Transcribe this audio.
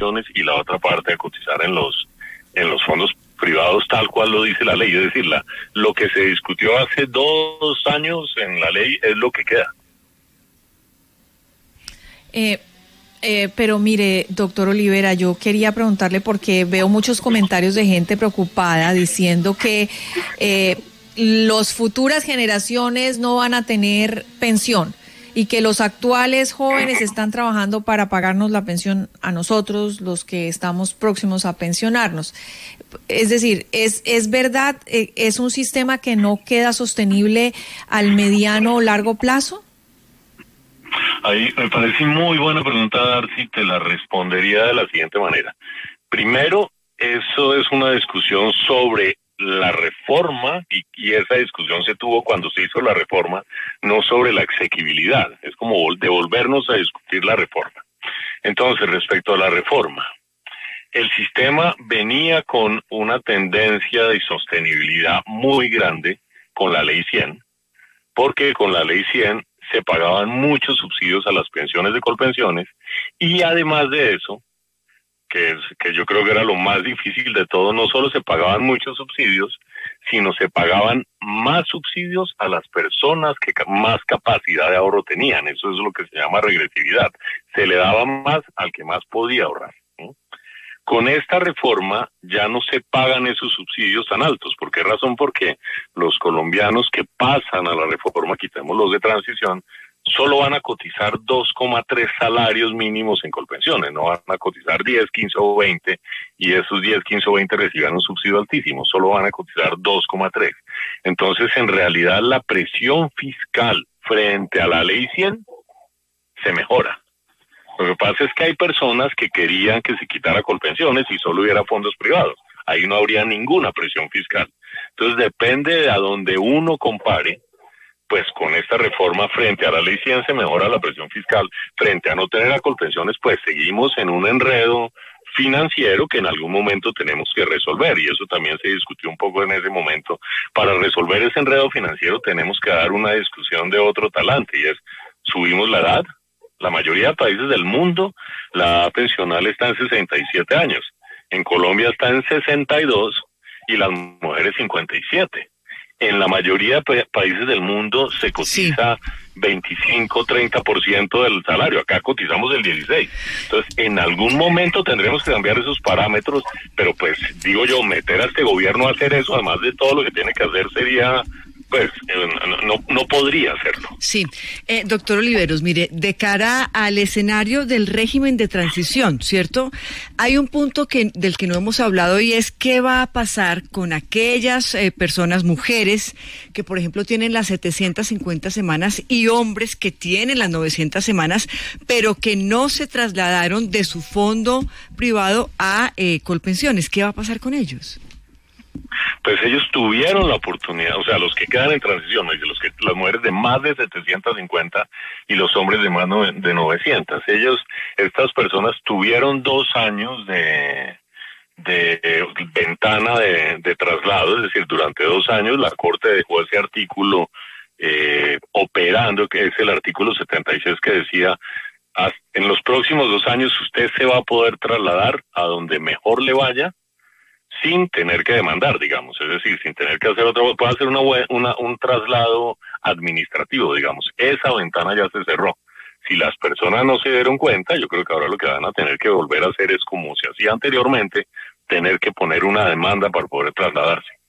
pensiones y la otra parte a cotizar en los fondos privados, tal cual lo dice la ley. Es decir, lo que se discutió hace 2 años en la ley es lo que queda. Pero mire, doctor Olivera, yo quería preguntarle porque veo muchos comentarios de gente preocupada diciendo que las futuras generaciones no van a tener pensión y que los actuales jóvenes están trabajando para pagarnos la pensión a nosotros, los que estamos próximos a pensionarnos. Es decir, ¿es verdad, es un sistema que no queda sostenible al mediano o largo plazo? Ahí me parece muy buena pregunta, Darcy, te la respondería de la siguiente manera. Primero, eso es una discusión sobre la reforma y esa discusión se tuvo cuando se hizo la reforma, no sobre la exequibilidad. Es como devolvernos a discutir la reforma. Entonces, respecto a la reforma, el sistema venía con una tendencia de sostenibilidad muy grande con la Ley 100, porque con la Ley 100 se pagaban muchos subsidios a las pensiones de Colpensiones y además de eso, que yo creo que era lo más difícil de todo, no solo se pagaban muchos subsidios, sino se pagaban más subsidios a las personas que más capacidad de ahorro tenían. Eso es lo que se llama regresividad. Se le daba más al que más podía ahorrar. Con esta reforma ya no se pagan esos subsidios tan altos. ¿Por qué razón? Porque los colombianos que pasan a la reforma, quitemos los de transición, solo van a cotizar 2,3 salarios mínimos en Colpensiones, no van a cotizar 10, 15 o 20, y esos 10, 15 o 20 reciban un subsidio altísimo, solo van a cotizar 2,3. Entonces, en realidad, la presión fiscal frente a la Ley 100 se mejora. Lo que pasa es que hay personas que querían que se quitara Colpensiones y solo hubiera fondos privados. Ahí no habría ninguna presión fiscal. Entonces depende de a donde uno compare, pues con esta reforma frente a la Ley 100 se mejora la presión fiscal. Frente a no tener a Colpensiones, pues seguimos en un enredo financiero que en algún momento tenemos que resolver, y eso también se discutió un poco en ese momento. Para resolver ese enredo financiero tenemos que dar una discusión de otro talante, y es, subimos la edad. La mayoría de países del mundo, la edad pensional está en 67 años. En Colombia está en 62 y las mujeres 57. En la mayoría de países del mundo se cotiza 25, 30% del salario. Acá cotizamos el 16. Entonces, en algún momento tendremos que cambiar esos parámetros, pero pues, digo yo, meter a este gobierno a hacer eso, además de todo lo que tiene que hacer, sería... pues no podría hacerlo. Sí, doctor Oliveros, mire, de cara al escenario del régimen de transición, ¿cierto? Hay un punto del que no hemos hablado y es qué va a pasar con aquellas personas, mujeres, que por ejemplo tienen las 750 semanas y hombres que tienen las 900 semanas, pero que no se trasladaron de su fondo privado a Colpensiones. ¿Qué va a pasar con ellos? Pues ellos tuvieron la oportunidad, o sea, los que quedan en transición, las mujeres de más de 750 y los hombres de más de 900. Estas personas tuvieron 2 años de ventana de traslado, es decir, durante 2 años la Corte dejó ese artículo operando, que es el artículo 76 que decía, en los próximos 2 años usted se va a poder trasladar a donde mejor le vaya, sin tener que demandar, digamos, es decir, sin tener que hacer puede hacer un traslado administrativo, digamos. Esa ventana ya se cerró. Si las personas no se dieron cuenta, yo creo que ahora lo que van a tener que volver a hacer es, como se hacía anteriormente, tener que poner una demanda para poder trasladarse.